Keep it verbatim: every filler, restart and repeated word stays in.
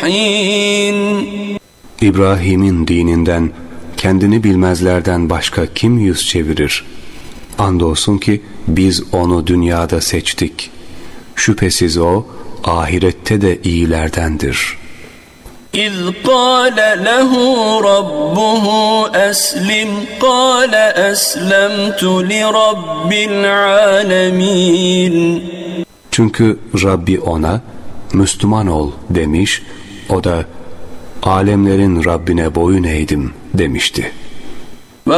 الصَّالِحِينَ. İbrahim'in dininden kendini bilmezlerden başka kim yüz çevirir? Andolsun ki biz onu dünyada seçtik. Şüphesiz o ahirette de iyilerdendir. إِذْ قَالَ لَهُ رَبُّهُ أَسْلِمْ قَالَ أَسْلَمْتُ لِرَبِّ الْعَالَمِينَ. Çünkü Rabbi ona Müslüman ol demiş, o da alemlerin Rabbine boyun eğdim demişti.